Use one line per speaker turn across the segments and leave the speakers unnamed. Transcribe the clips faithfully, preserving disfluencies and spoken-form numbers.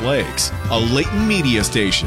Lakes, a Layton media station.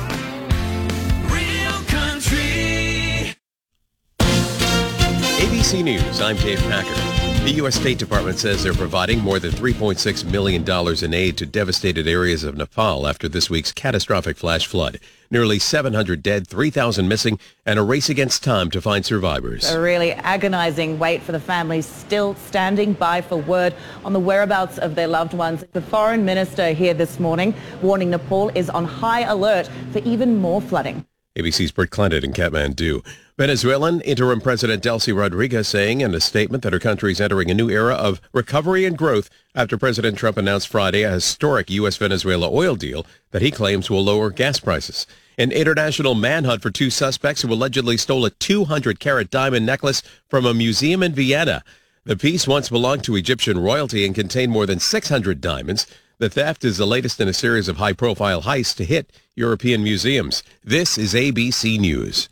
Real Country.
A B C News, I'm Dave Packer. The U S State Department says they're providing more than three point six million dollars in aid to devastated areas of Nepal after this week's catastrophic flash flood. Nearly seven hundred dead, three thousand missing, and a race against time to find survivors.
A really agonizing wait for the families still standing by for word on the whereabouts of their loved ones. The foreign minister here this morning warning Nepal is on high alert for even more flooding.
A B C's Bert Clendet in Kathmandu. Venezuelan interim President Delcy Rodriguez saying in a statement that her country is entering a new era of recovery and growth after President Trump announced Friday a historic U S Venezuela oil deal that he claims will lower gas prices. An international manhunt for two suspects who allegedly stole a two hundred carat diamond necklace from a museum in Vienna. The piece once belonged to Egyptian royalty and contained more than six hundred diamonds. The theft is the latest in a series of high-profile heists to hit European museums. This is A B C News.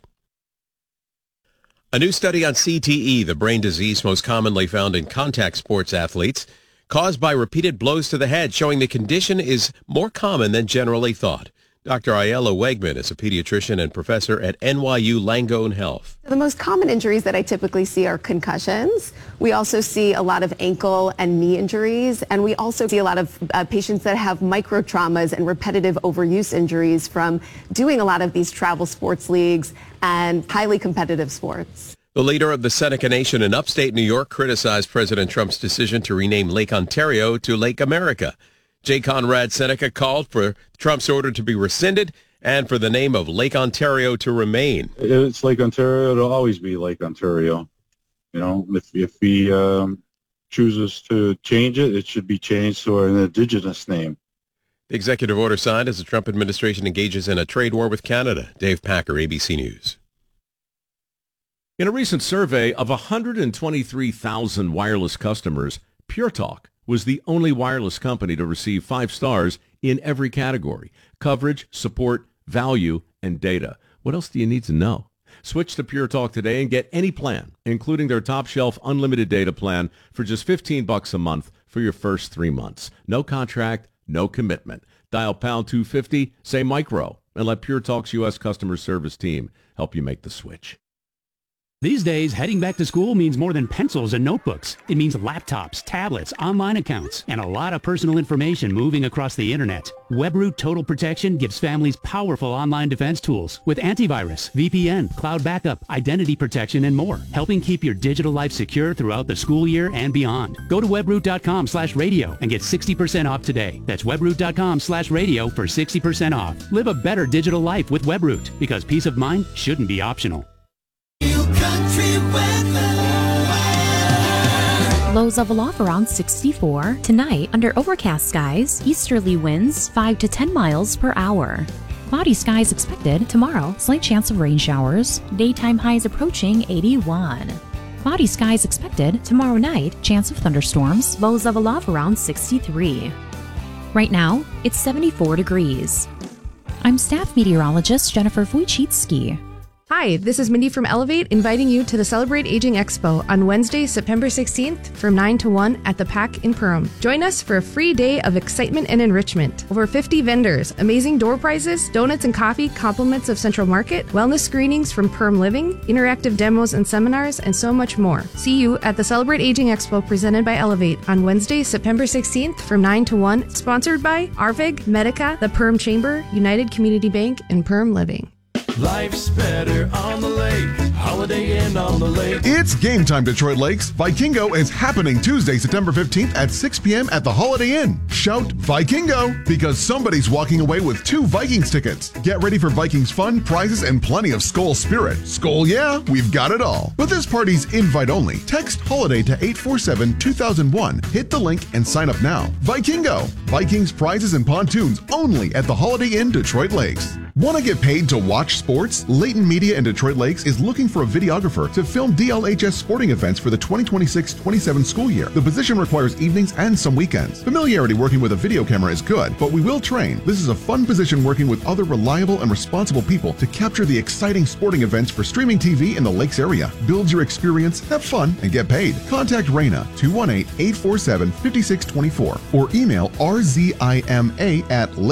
A new study on C T E, the brain disease most commonly found in contact sports athletes, caused by repeated blows to the head, showing the condition is more common than generally thought. Doctor Ayala Wegman is a pediatrician and professor at N Y U Langone Health.
The most common injuries that I typically see are concussions. We also see a lot of ankle and knee injuries, and we also see a lot of uh, patients that have micro traumas and repetitive overuse injuries from doing a lot of these travel sports leagues and highly competitive sports.
The leader of the Seneca Nation in upstate New York criticized President Trump's decision to rename Lake Ontario to Lake America. J. Conrad Seneca called for Trump's order to be rescinded and for the name of Lake Ontario to remain.
It's Lake Ontario. It'll always be Lake Ontario. You know, if, if he um, chooses to change it, it should be changed to an indigenous name.
The executive order signed as the Trump administration engages in a trade war with Canada. Dave Packer, A B C News.
In a recent survey of one hundred twenty-three thousand wireless customers, Pure Talk was the only wireless company to receive five stars in every category: coverage, support, value, and data. What else do you need to know? Switch to Pure Talk today and get any plan, including their top shelf unlimited data plan, for just fifteen bucks a month for your first three months. No contract, no commitment. Dial pound two fifty, say micro, and let Pure Talk's U S customer service team help you make the switch.
These days, heading back to school means more than pencils and notebooks. It means laptops, tablets, online accounts, and a lot of personal information moving across the internet. WebRoot Total Protection gives families powerful online defense tools with antivirus, V P N, cloud backup, identity protection, and more, helping keep your digital life secure throughout the school year and beyond. Go to webroot.com slash radio and get sixty percent off today. That's webroot.com slash radio for sixty percent off. Live a better digital life with WebRoot, because peace of mind shouldn't be optional.
Lows level off around sixty-four. Tonight, under overcast skies, easterly winds five to ten miles per hour. Cloudy skies expected. Tomorrow, slight chance of rain showers. Daytime highs approaching eighty-one. Cloudy skies expected. Tomorrow night, chance of thunderstorms. Lows level off around sixty-three. Right now, it's seventy-four degrees. I'm staff meteorologist Jennifer Wojcicki.
Hi, this is Mindy from Elevate, inviting you to the Celebrate Aging Expo on Wednesday, September sixteenth from nine to one at the P A C in Perham. Join us for a free day of excitement and enrichment. Over fifty vendors, amazing door prizes, donuts and coffee, compliments of Central Market, wellness screenings from Perham Living, interactive demos and seminars, and so much more. See you at the Celebrate Aging Expo presented by Elevate on Wednesday, September sixteenth from nine to one, sponsored by Arvig, Medica, the Perham Chamber, United Community Bank, and Perham Living.
Life's better on the lake. Holiday Inn on the lake.
It's game time, Detroit Lakes. Vikingo is happening Tuesday, September fifteenth at six p.m. at the Holiday Inn. Shout Vikingo because somebody's walking away with two Vikings tickets. Get ready for Vikings fun, prizes, and plenty of Skol spirit. Skol, yeah, we've got it all. But this party's invite only. Text HOLIDAY to eight four seven two thousand one. Hit the link and sign up now. Vikingo. Vikings, prizes, and pontoons only at the Holiday Inn, Detroit Lakes. Want to get paid to watch sports? Layton Media in Detroit Lakes is looking for a videographer to film D L H S sporting events for the twenty twenty-six twenty-seven school year. The position requires evenings and some weekends. Familiarity working with a video camera is good, but we will train. This is a fun position working with other reliable and responsible people to capture the exciting sporting events for streaming T V in the Lakes area. Build your experience, have fun, and get paid. Contact Raina two one eight, eight four seven, five six two four or email r z i m a at